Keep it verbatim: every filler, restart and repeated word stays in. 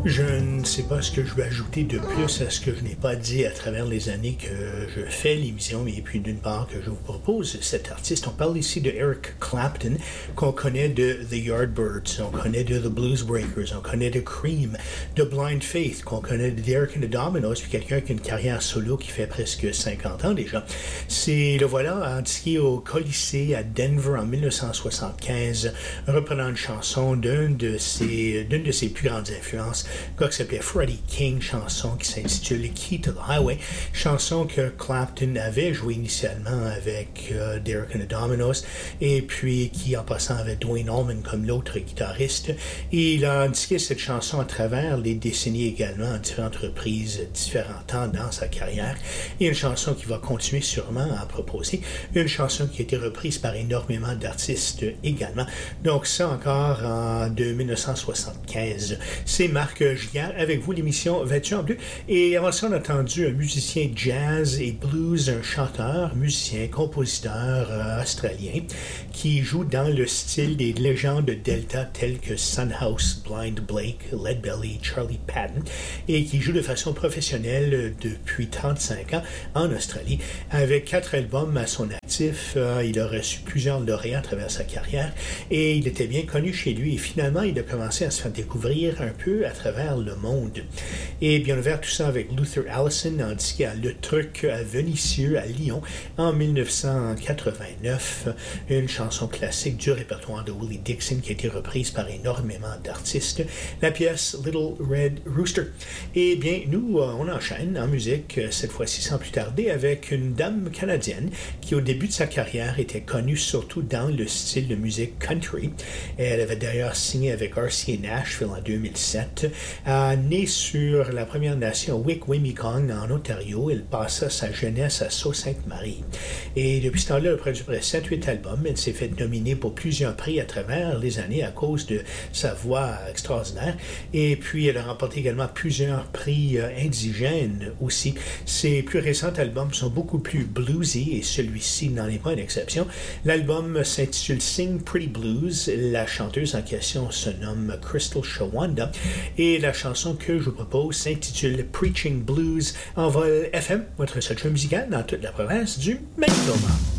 Je ne sais pas ce que je vais ajouter de plus à ce que je n'ai pas dit à travers les années que je fais l'émission, et puis d'une part que je vous propose cet artiste. On parle ici de Eric Clapton, qu'on connaît de The Yardbirds, on connaît de The Blues Breakers, on connaît de Cream, de Blind Faith, qu'on connaît de Derek and the Dominos, puis quelqu'un qui a une carrière solo qui fait presque cinquante ans déjà. C'est le voilà indiqué au Colisée à Denver en dix-neuf cent soixante-quinze, reprenant une chanson d'une de ses, d'une de ses plus grandes influences, un gars qui s'appelait Freddie King, chanson qui s'intitule Key to the Highway, chanson que Clapton avait joué initialement avec euh, Derek and the Dominos, et puis qui en passant avait Duane Allman comme l'autre guitariste. Et il a indiqué cette chanson à travers les décennies également, à différentes reprises, différents temps dans sa carrière, et une chanson qui va continuer sûrement à proposer, une chanson qui a été reprise par énormément d'artistes également. Donc ça encore en de dix-neuf cent soixante-quinze. C'est Marc Giguère avec vous, l'émission Vêtu en bleu. Et avant ça, on a entendu un musicien jazz et blues, un chanteur, musicien, compositeur euh, australien qui joue dans le style des légendes Delta telles que Sunhouse, Blind Blake, Lead Belly, Charlie Patton, et qui joue de façon professionnelle depuis trente-cinq ans en Australie. Avec quatre albums à son actif, euh, il a reçu plusieurs lauréats à travers sa carrière et il était bien connu chez lui. Et finalement, il a commencé à se faire découvrir un peu à travers le monde. Et bien ouvert tout ça avec Luther Allison, indiqué à Le Truc à Vénissieux à Lyon en dix-neuf cent quatre-vingt-neuf, une chanson classique du répertoire de Willie Dixon qui a été reprise par énormément d'artistes, la pièce Little Red Rooster. Et bien, nous, on enchaîne en musique, cette fois-ci sans plus tarder, avec une dame canadienne qui au début de sa carrière était connue surtout dans le style de musique country. Elle avait d'ailleurs signé avec R C A Nashville en deux mille sept. Euh, née sur la Première Nation Wikwemikong en Ontario, elle passa sa jeunesse à Sault-Sainte-Marie. Et depuis ce temps-là, elle a produit près de sept huit albums. Elle s'est fait nominer pour plusieurs prix à travers les années à cause de sa voix extraordinaire. Et puis, elle a remporté également plusieurs prix euh, indigènes aussi. Ses plus récents albums sont beaucoup plus bluesy et celui-ci n'en est pas une exception. L'album s'intitule Sing Pretty Blues. La chanteuse en question se nomme Crystal Shawanda et la chanson que je vous propose s'intitule Preaching Blues en vol F M, votre seul show musical dans toute la province du Manitoba.